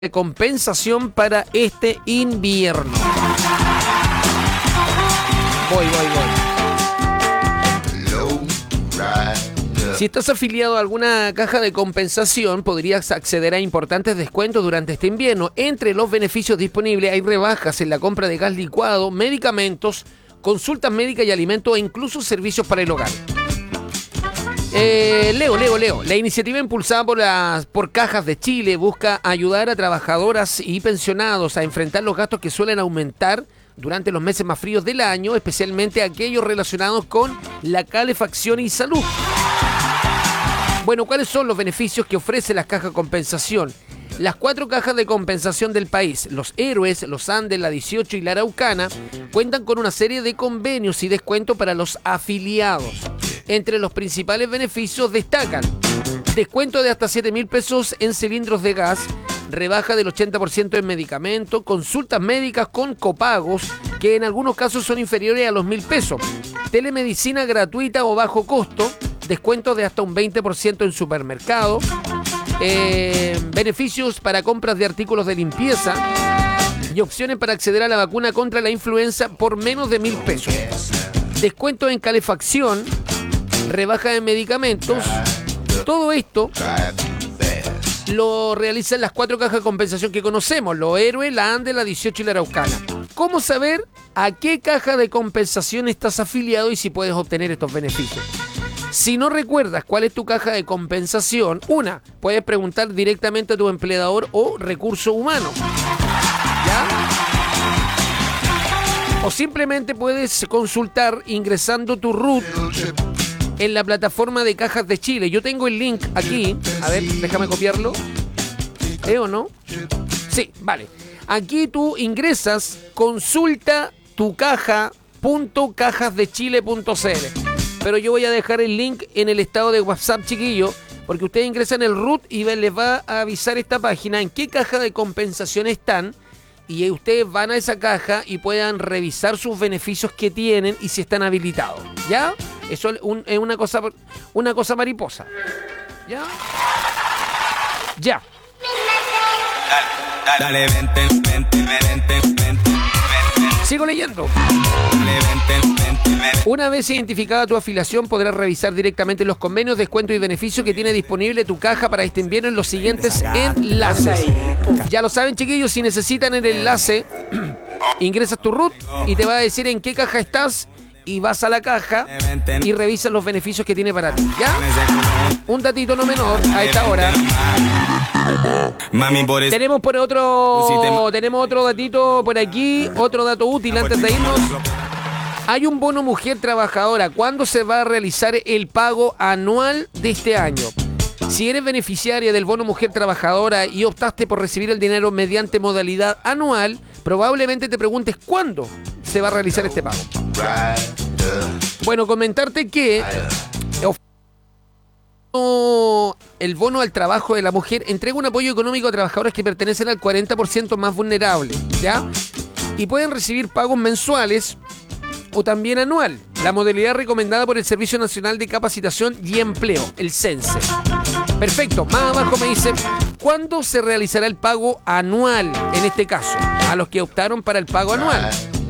de compensación para este invierno. Voy. Si estás afiliado a alguna caja de compensación, podrías acceder a importantes descuentos durante este invierno. Entre los beneficios disponibles hay rebajas en la compra de gas licuado, medicamentos, consultas médicas y alimentos e incluso servicios para el hogar. Leo. La iniciativa impulsada por Cajas de Chile busca ayudar a trabajadoras y pensionados a enfrentar los gastos que suelen aumentar durante los meses más fríos del año, especialmente aquellos relacionados con la calefacción y salud. Bueno, ¿cuáles son los beneficios que ofrece las cajas de compensación? Las 4 cajas de compensación del país, los Héroes, los Andes, la 18 y la Araucana, cuentan con una serie de convenios y descuentos para los afiliados. Entre los principales beneficios destacan descuento de hasta 7.000 pesos en cilindros de gas, rebaja del 80% en medicamentos, consultas médicas con copagos, que en algunos casos son inferiores a los 1.000 pesos, telemedicina gratuita o bajo costo, descuentos de hasta un 20% en supermercados, beneficios para compras de artículos de limpieza y opciones para acceder a la vacuna contra la influenza por menos de 1.000 pesos. Descuento en calefacción, rebaja de medicamentos. Todo esto lo realizan las 4 cajas de compensación que conocemos, los Héroes, la Andes, la 18 y la Araucana. ¿Cómo saber a qué caja de compensación estás afiliado y si puedes obtener estos beneficios? Si no recuerdas cuál es tu caja de compensación, puedes preguntar directamente a tu empleador o recursos humanos, ¿ya? O simplemente puedes consultar ingresando tu RUT en la plataforma de Cajas de Chile. Yo tengo el link aquí. A ver, déjame copiarlo. ¿O no? Sí, vale. Aquí tú ingresas, consulta tu caja.cajasdechile.cl. Pero yo voy a dejar el link en el estado de WhatsApp, chiquillo, porque ustedes ingresan el RUT y les va a avisar esta página en qué caja de compensación están. Y ustedes van a esa caja y puedan revisar sus beneficios que tienen y si están habilitados. ¿Ya? Eso es una cosa mariposa. ¿Ya? Ya. Dale, vente. Sigo leyendo. Una vez identificada tu afiliación, podrás revisar directamente los convenios, descuentos y beneficios que tiene disponible tu caja para este invierno en los siguientes enlaces. Ya lo saben, chiquillos, si necesitan el enlace, ingresas tu RUT y te va a decir en qué caja estás y vas a la caja y revisas los beneficios que tiene para ti, ¿ya? Un datito no menor a esta hora. Tenemos otro datito por aquí, otro dato útil antes de irnos. Hay un bono mujer trabajadora. ¿Cuándo se va a realizar el pago anual de este año? Si eres beneficiaria del bono mujer trabajadora y optaste por recibir el dinero mediante modalidad anual, probablemente te preguntes cuándo se va a realizar este pago. Bueno, comentarte que el bono al trabajo de la mujer entrega un apoyo económico a trabajadores que pertenecen al 40% más vulnerable, ¿ya? Y pueden recibir pagos mensuales o también anual. La modalidad recomendada por el Servicio Nacional de Capacitación y Empleo, el CENSE. Perfecto, más abajo me dice, ¿cuándo se realizará el pago anual? En este caso, a los que optaron para el pago anual.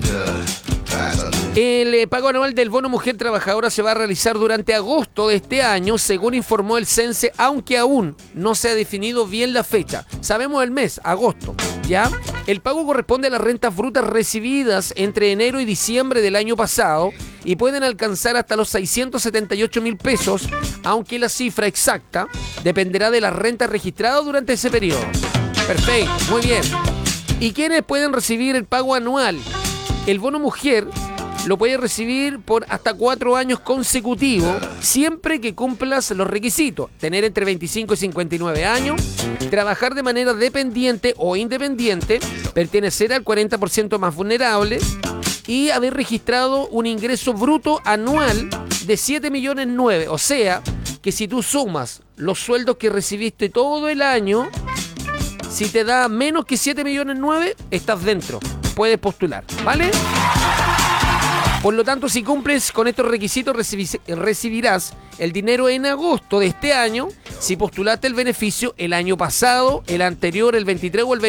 El pago anual del bono mujer trabajadora se va a realizar durante agosto de este año, según informó el CENSE, aunque aún no se ha definido bien la fecha. Sabemos el mes, agosto, ¿ya? El pago corresponde a las rentas brutas recibidas entre enero y diciembre del año pasado y pueden alcanzar hasta los 678.000 pesos, aunque la cifra exacta dependerá de las rentas registradas durante ese periodo. Perfecto, muy bien. ¿Y quiénes pueden recibir el pago anual? El bono mujer lo puedes recibir por hasta 4 años consecutivos, siempre que cumplas los requisitos: tener entre 25 y 59 años, trabajar de manera dependiente o independiente, pertenecer al 40% más vulnerable y haber registrado un ingreso bruto anual de 7,9 millones. O sea, que si tú sumas los sueldos que recibiste todo el año, si te da menos que 7,9 millones, estás dentro. Puedes postular, ¿vale? Por lo tanto, si cumples con estos requisitos, recibirás el dinero en agosto de este año si postulaste el beneficio el año pasado, el anterior, el 23 o el 24.